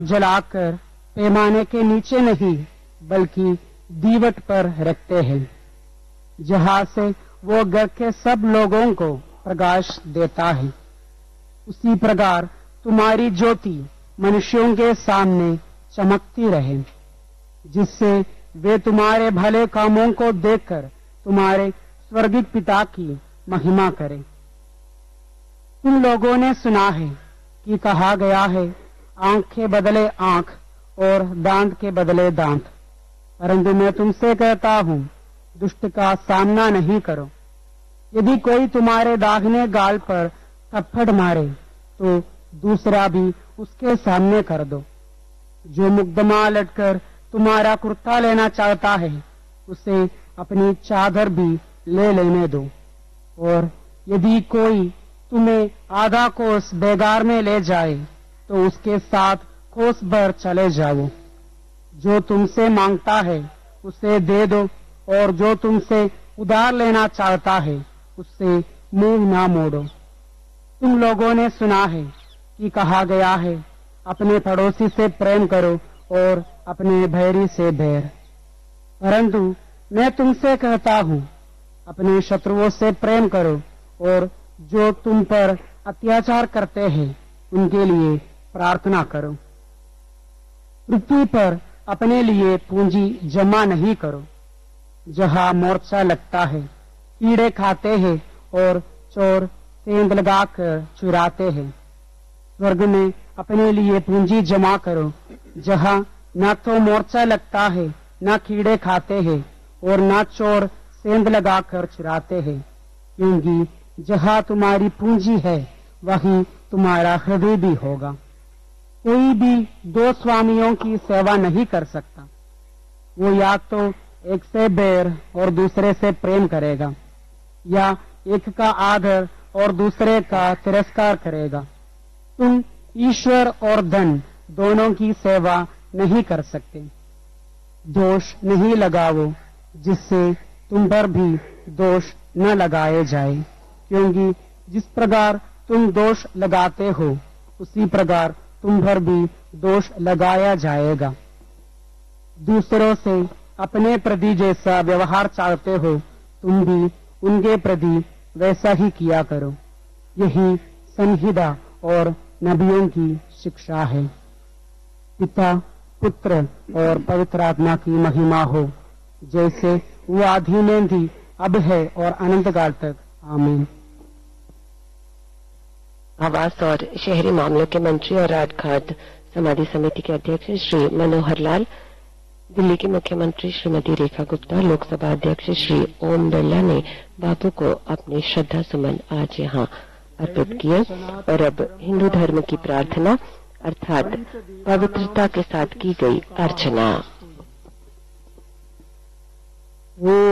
जलाकर पैमाने के नीचे नहीं बल्कि दीवट पर रखते हैं, जहां से वो घर के सब लोगों को प्रकाश देता है। उसी प्रकार तुम्हारी ज्योति मनुष्यों के सामने चमकती रहे, जिससे वे तुम्हारे भले कामों को देखकर तुम्हारे स्वर्गिक पिता की महिमा करें। तुम लोगों ने सुना है कि कहा गया है, आंख के बदले आंख और दांत के बदले दांत। परंतु मैं तुमसे कहता हूं, दुष्ट का सामना नहीं करो। यदि कोई तुम्हारे दाहिने गाल पर थप्पड़ मारे तो दूसरा भी उसके सामने कर दो। जो मुकदमा लटकर तुम्हारा कुर्ता लेना चाहता है, उसे अपनी चादर भी ले लेने दो। और यदि कोई तुम्हें आधा कोस बेगार में ले जाए तो उसके साथ कोस भर चले जाओ। जो तुमसे मांगता है उसे दे दो, और जो तुमसे उधार लेना चाहता है उससे मुंह ना मोड़ो। तुम लोगों ने सुना है कि कहा गया है, अपने पड़ोसी से प्रेम करो और अपने बैरी से बैर। परंतु मैं तुमसे कहता हूं, अपने शत्रुओं से प्रेम करो और जो तुम पर अत्याचार करते हैं उनके लिए प्रार्थना करो। पृथ्वी पर अपने लिए पूंजी जमा नहीं करो, जहां मोर्चा लगता है, कीड़े खाते हैं और चोर सेंध लगाकर चुराते हैं। स्वर्ग में अपने लिए पूंजी जमा करो, जहां न तो मोर्चा लगता है, न कीड़े खाते हैं और न चोर सेंध लगाकर चुराते हैं। क्योंकि जहां तुम्हारी पूंजी है वहीं तुम्हारा हृदय भी होगा। कोई भी दो स्वामियों की सेवा नहीं कर सकता। वो या तो एक से बैर और दूसरे से प्रेम करेगा, या एक का आदर और दूसरे का तिरस्कार करेगा। तुम ईश्वर और धन दोनों की सेवा नहीं कर सकते। दोष नहीं लगाओ, जिससे तुम पर भी दोष न लगाए जाए, क्योंकि जिस प्रकार तुम दोष लगाते हो उसी प्रकार तुम पर भी दोष लगाया जाएगा। दूसरों से अपने प्रति जैसा व्यवहार चाहते हो, तुम भी उनके प्रति वैसा ही किया करो। यही संहिता और नबियों की शिक्षा है। पिता, पुत्र और पवित्र आत्मा की महिमा हो, जैसे वो आदि में थी, अब है और अनंत काल तक। आमीन। आवास और शहरी मामलों के मंत्री और राजघाट समाधि समिति के अध्यक्ष श्री मनोहर लाल, दिल्ली की मुख्यमंत्री श्रीमती रेखा गुप्ता, लोकसभा अध्यक्ष श्री ओम बिरला ने बापू को अपने श्रद्धा सुमन आज यहाँ अर्पित किए। और अब हिंदू धर्म की प्रार्थना अर्थात पवित्रता के साथ की गई अर्चना।